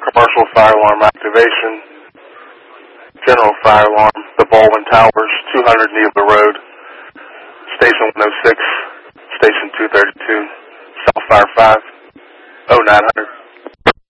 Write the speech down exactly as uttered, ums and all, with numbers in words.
commercial fire alarm activation. General fire alarm, the Baldwin Towers, two hundred Needler Road, Station one oh six, Station two thirty-two, South Fire five, oh nine hundred.